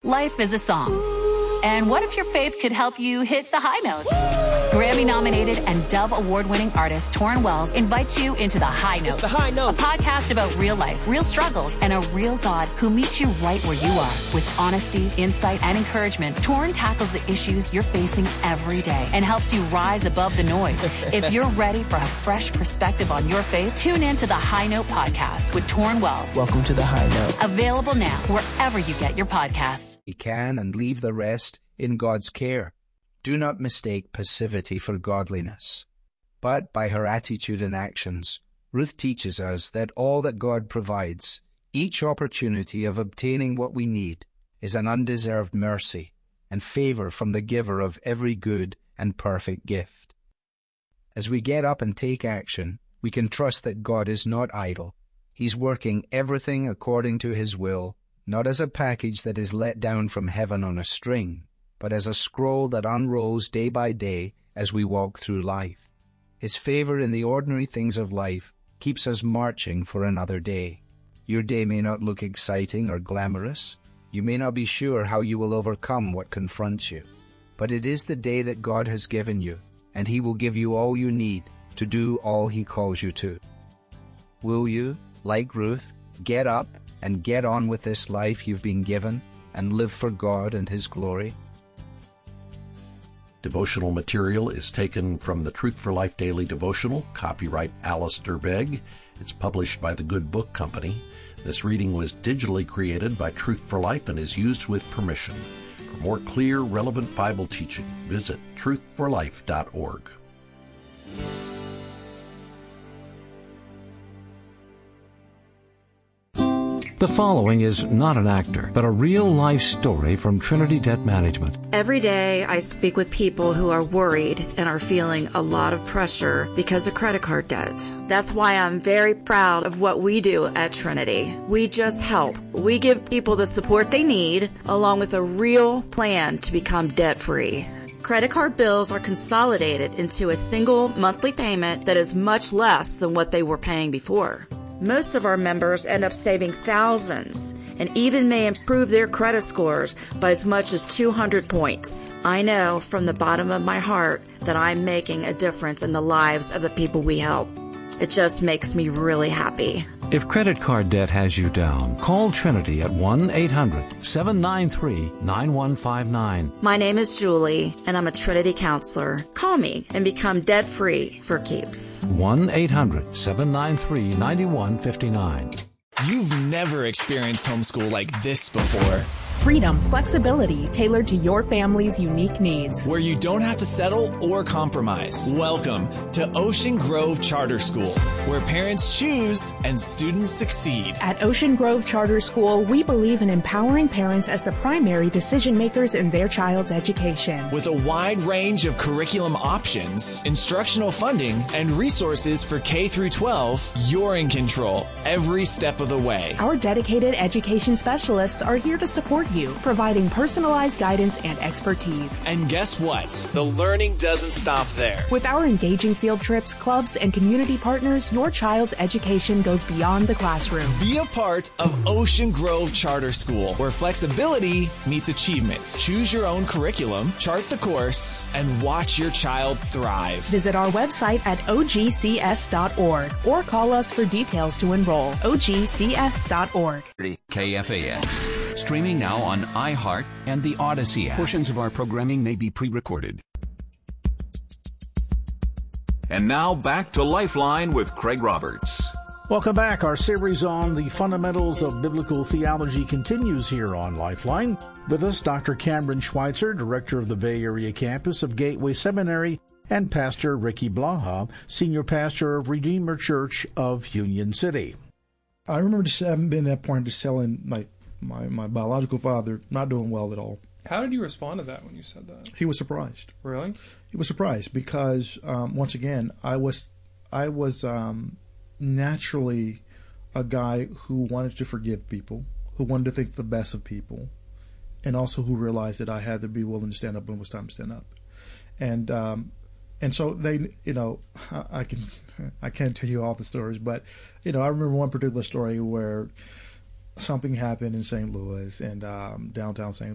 Life is a song. And what if your faith could help you hit the high notes? Grammy-nominated and Dove Award-winning artist Torrin Wells invites you into The High Note. It's The High Note. A podcast about real life, real struggles, and a real God who meets you right where you are. With honesty, insight, and encouragement, Torrin tackles the issues you're facing every day and helps you rise above the noise. If you're ready for a fresh perspective on your faith, tune in to The High Note podcast with Torrin Wells. Welcome to The High Note. Available now wherever you get your podcasts. He can and leave the rest in God's care. Do not mistake passivity for godliness. But by her attitude and actions, Ruth teaches us that all that God provides, each opportunity of obtaining what we need, is an undeserved mercy and favor from the giver of every good and perfect gift. As we get up and take action, we can trust that God is not idle. He's working everything according to His will, not as a package that is let down from heaven on a string, but as a scroll that unrolls day by day as we walk through life. His favor in the ordinary things of life keeps us marching for another day. Your day may not look exciting or glamorous. You may not be sure how you will overcome what confronts you. But it is the day that God has given you, and He will give you all you need to do all He calls you to. Will you, like Ruth, get up and get on with this life you've been given and live for God and His glory? Devotional material is taken from the Truth for Life Daily Devotional, copyright Alistair Begg. It's published by the Good Book Company. This reading was digitally created by Truth for Life and is used with permission. For more clear, relevant Bible teaching, visit truthforlife.org. The following is not an actor, but a real-life story from Trinity Debt Management. Every day I speak with people who are worried and are feeling a lot of pressure because of credit card debt. That's why I'm very proud of what we do at Trinity. We just help. We give people the support they need, along with a real plan to become debt-free. Credit card bills are consolidated into a single monthly payment that is much less than what they were paying before. Most of our members end up saving thousands and even may improve their credit scores by as much as 200 points. I know from the bottom of my heart that I'm making a difference in the lives of the people we help. It just makes me really happy. If credit card debt has you down, call Trinity at 1-800-793-9159. My name is Julie, and I'm a Trinity counselor. Call me and become debt-free for keeps. 1-800-793-9159. You've never experienced homeschool like this before. Freedom, flexibility tailored to your family's unique needs. Where you don't have to settle or compromise. Welcome to Ocean Grove Charter School, where parents choose and students succeed. At Ocean Grove Charter School, we believe in empowering parents as the primary decision makers in their child's education. With a wide range of curriculum options, instructional funding, and resources for K through 12, you're in control every step of the way. Our dedicated education specialists are here to support you, providing personalized guidance and expertise. And guess what? The learning doesn't stop there. With our engaging field trips, clubs, and community partners, your child's education goes beyond the classroom. Be a part of Ocean Grove Charter School, where flexibility meets achievement. Choose your own curriculum, chart the course, and watch your child thrive. Visit our website at ogcs.org or call us for details to enroll. ogcs.org. KFAX. Streaming now on iHeart and the Odyssey app. Portions of our programming may be pre-recorded. And now back to Lifeline with Craig Roberts. Welcome back. Our series on the fundamentals of biblical theology continues here on Lifeline. With us, Dr. Cameron Schweitzer, director of the Bay Area campus of Gateway Seminary, and Pastor Ricky Blaha, senior pastor of Redeemer Church of Union City. I remember just having been at that point just telling my biological father not doing well at all. How did you respond to that when you said that? He was surprised. Really? He was surprised because once again I was naturally a guy who wanted to forgive people, who wanted to think the best of people, and also who realized that I had to be willing to stand up when it was time to stand up. And so they, I can't tell you all the stories, but I remember one particular story where something happened in St. Louis and downtown St.